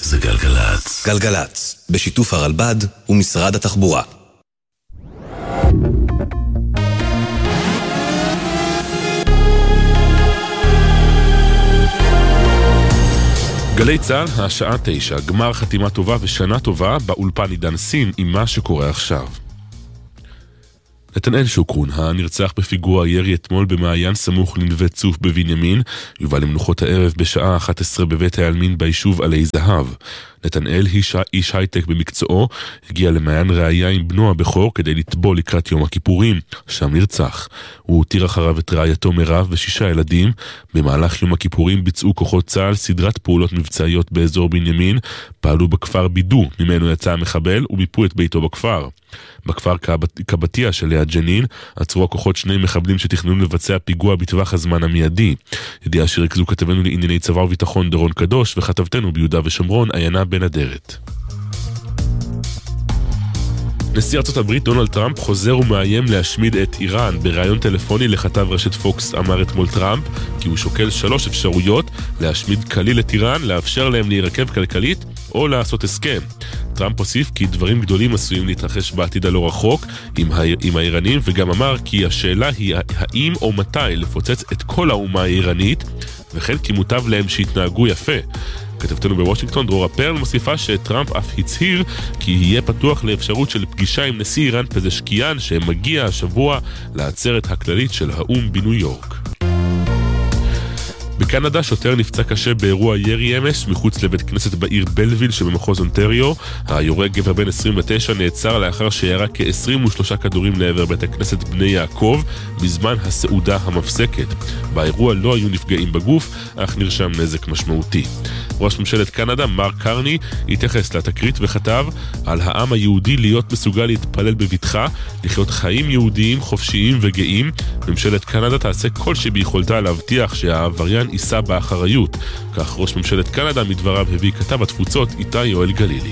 זה גלגלץ. גלגלץ, בשיתוף הרלב"ד ומשרד התחבורה. גלי צהל, השעה 9, גמר חתימה טובה ושנה טובה באולפן עידן סין עם מה שקורה עכשיו. נתנאל שוקרון, הנרצח בפיגוע ירי אתמול במעיין סמוך לנווה צוף בבנימין, יובא למנוחות הערב בשעה 11 בבית העלמין ביישוב עלי זהב. נתנאל, איש הייטק במקצועו, הגיע למעיין ראיה עם בנו הבכור כדי לטבול לקראת יום הכיפורים, שם נרצח. הוא הותיר אחריו את רעייתו מירב ו6 ילדים. במהלך יום הכיפורים ביצעו כוחות צה"ל סדרת פעולות מבצעיות באזור בנימין, פעלו בכפר בידו, ממנו יצא המחבל, ומיפו את ביתו בכפר. בכפר קבטיה שליד ג'נין עצרו הכוחות 2 מחבלים שתכננו לבצע פיגוע בטווח הזמן המיידי. ידיעה שרכזו כתבנו לענייני צבא וביטחון דורון קדוש וכתבתנו ביהודה ושומרון עיינה בן אדרת. נשיא ארצות הברית דונלד טראמפ חוזר ומאיים להשמיד את איראן. בראיון טלפוני לכתב רשת פוקס אמר אתמול טראמפ כי הוא שוקל 3 אפשרויות: להשמיד כליל את איראן, לאפשר להם להירקב כלכלית או לעשות הסכם. טראמפ הוסיף כי דברים גדולים עשויים להתרחש בעתיד הלא רחוק עם האיראנים, וגם אמר כי השאלה היא האם או מתי לפוצץ את כל האומה האיראנית, וכן כי מוטב להם שיתנהגו יפה. כתבתנו בוושינגטון דרורה פרל מוסיפה שטראמפ אף הצהיר כי יהיה פתוח לאפשרות של פגישה עם נשיא איראן פזשקיאן שמגיע השבוע לעצרת הכללית של האום בניו יורק. בקנדה שוטר נפצע קשה באירוע ירי אמש מחוץ לבית כנסת בעיר בלוויל שבמחוז אונטריו. היורה גבר בן 29 נעצר לאחר שירה כ-23 כדורים לעבר בית הכנסת בני יעקב בזמן הסעודה המפסקת. באירוע לא היו נפגעים בגוף, אך נרשם נזק משמעותי. ראש ממשלת קנדה מרק קרני התייחס לתקרית וכתב על העם היהודי להיות מסוגל להתפלל בבטחה, לחיות חיים יהודיים חופשיים וגאים. ממשלת קנדה תעשה כל שביכולתה להבטיח שהעבריין יישא באחריות. כך ראש ממשלת קנדה מדבריו הביא כתב התפוצות איתי יואל גלילי.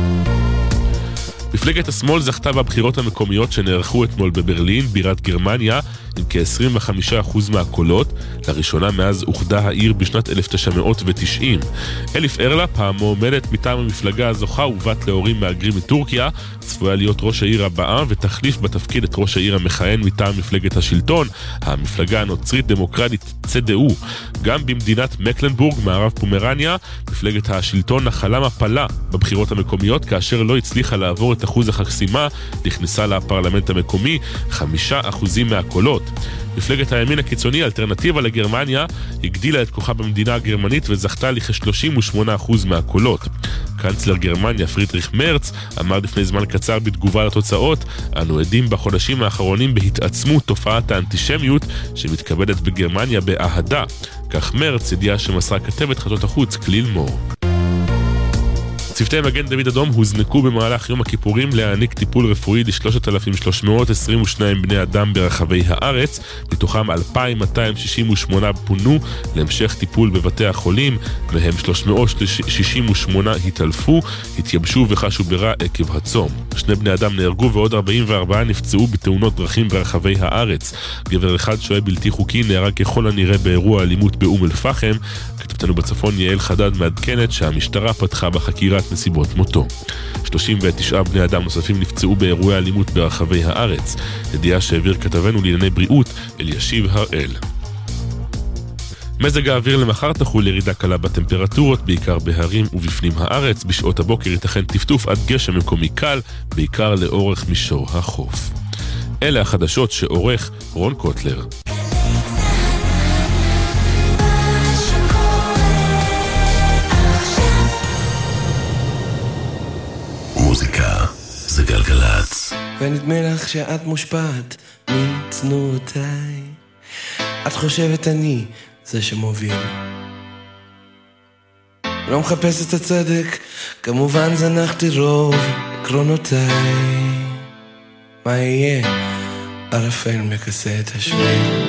מפלגת השמאל זכתה בבחירות המקומיות שנערכו אתמול בברלין, בירת גרמניה, עם כ-25% מהקולות, לראשונה מאז אוחדה העיר בשנת 1990. אליף ארלפ, המועמדת מטעם המפלגה הזוכה ובת להורים מהגרים מטורקיה, צפויה להיות ראש העיר הבאה ותחליף בתפקיד את ראש העיר המכהן מטעם מפלגת השלטון, המפלגה הנוצרית דמוקרטית CDU. גם במדינת מקלנבורג, מערב פומרניה, מפלגת השלטון נחלה מפלה בבחירות המקומיות, כאשר לא הצליחה לעבור את אחוז החסימה, נכנסה לפרלמנט המקומי 5% מהקולות. מפלגת הימין הקיצוני, אלטרנטיבה לגרמניה, הגדילה את כוחה במדינה הגרמנית וזכתה לכ-38% מהקולות. קנצלר גרמניה פרידריך מרץ אמר לפני זמן קצר בתגובה לתוצאות: אנו עדים בחודשים האחרונים בהתעצמות תופעת האנטישמיות שמתכבדת בגרמניה באהדה. כך מרץ, ידיעה שמסרה כתבת חדשות החוץ כליל מור. צוותי מגן דוד אדום הוזנקו במהלך יום הכיפורים להעניק טיפול רפואי ל-3,322 בני אדם ברחבי הארץ, מתוכם 2,268 פונו להמשך טיפול בבתי החולים, מהם 368 התעלפו, התייבשו וחשו ברע עקב הצום. 2 בני אדם נהרגו ועוד 44 נפצעו בתאונות דרכים ברחבי הארץ. גבר אחד שוהה בלתי חוקי נהרג ככל הנראה באירוע אלימות באום אל פחם. כתבתנו בצפון יעל חדד מעדכנת שהמשטרה פתחה בחקירת נסיבות מותו. 39 בני אדם נוספים נפצעו באירועי אלימות ברחבי הארץ. ידיעה שהעביר כתבנו לענייני בריאות אלישיב הראל. מזג האוויר למחר תחול ירידה קלה בטמפרטורות, בעיקר בהרים ובפנים הארץ. בשעות הבוקר ייתכן טפטוף עד גשם מקומי קל, בעיקר לאורך מישור החוף. אלה החדשות שעורך רון קוטלר. מוזיקה זה גלגלץ. ונדמה לך שאת מושפעת מצנועותיי, את חושבת אני זה שמוביל, לא מחפש את הצדק, כמובן זנחתי רוב עקרונותיי. מה יהיה? ערפל מכסה את השביל.